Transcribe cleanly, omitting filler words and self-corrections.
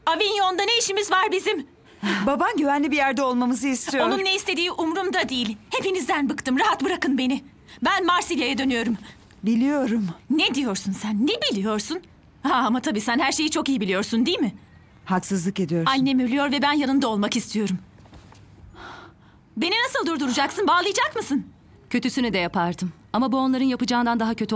Avignon'da ne işimiz var bizim? Baban güvenli bir yerde olmamızı istiyor. Onun ne istediği umurumda değil. Hepinizden bıktım. Rahat bırakın beni. Ben Marsilya'ya dönüyorum. Biliyorum. Ne diyorsun sen? Ne biliyorsun? Ama tabii sen her şeyi çok iyi biliyorsun, değil mi? Haksızlık ediyorsun. Annem ölüyor ve ben yanında olmak istiyorum. Beni nasıl durduracaksın? Bağlayacak mısın? Kötüsünü de yapardım. Ama bu onların yapacağından daha kötü